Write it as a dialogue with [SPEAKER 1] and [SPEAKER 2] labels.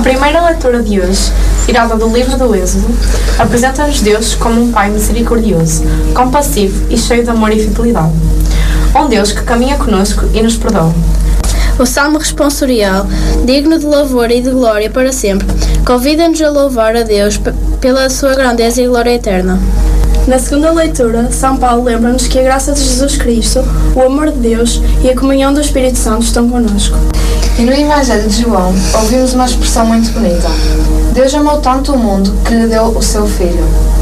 [SPEAKER 1] primeira leitura de hoje, tirada do livro do Êxodo, apresenta-nos Deus como um Pai misericordioso, compassivo e cheio de amor e fidelidade. Um Deus que caminha conosco e nos perdoa.
[SPEAKER 2] O Salmo responsorial, digno de louvor e de glória para sempre, convida-nos a louvar a Deus pela sua grandeza e glória eterna.
[SPEAKER 3] Na segunda leitura, São Paulo lembra-nos que a graça de Jesus Cristo, o amor de Deus e a comunhão do Espírito Santo estão connosco.
[SPEAKER 4] E no Evangelho de João, ouvimos uma expressão muito bonita. Deus amou tanto o mundo que lhe deu o seu Filho.